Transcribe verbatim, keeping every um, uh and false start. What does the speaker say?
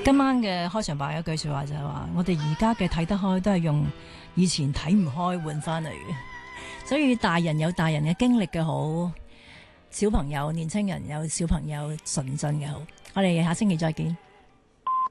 今晚嘅開場白有一句說話就係話，我哋而家嘅睇得開都係用以前睇唔開換翻嚟嘅，所以大人有大人嘅經歷嘅好，小朋友年青人有小朋友純真嘅好。我哋下星期再見。